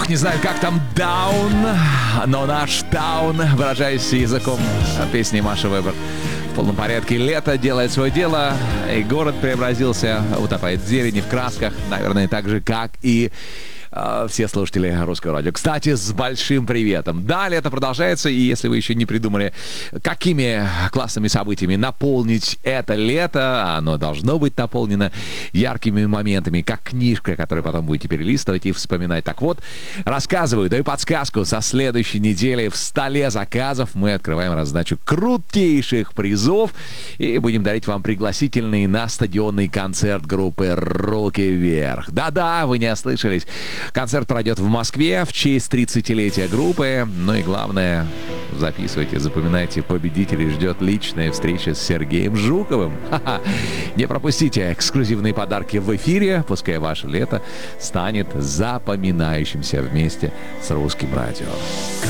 Ох, не знаю, как там даун, но наш таун, выражаясь языком песни Маши Вебер, в полном порядке. Лето делает свое дело, и город преобразился, утопает в зелени, в красках, наверное, так же, как и все слушатели Русского радио. Кстати, с большим приветом. Да, лето продолжается, и если вы еще не придумали, какими классными событиями наполнить это лето, оно должно быть наполнено яркими моментами, как книжка, которую потом будете перелистывать и вспоминать. Так вот, рассказываю, даю подсказку. Со следующей недели в столе заказов мы открываем раздачу крутейших призов и будем дарить вам пригласительный на стадионный концерт группы «Руки вверх». Да-да, вы не ослышались. Концерт пройдет в Москве в честь 30-летия группы. Ну и главное, записывайте, запоминайте, победителей ждет личная встреча с Сергеем Жуковым. Ха-ха. Не пропустите эксклюзивные подарки в эфире. Пускай ваше лето станет запоминающимся вместе с Русским радио.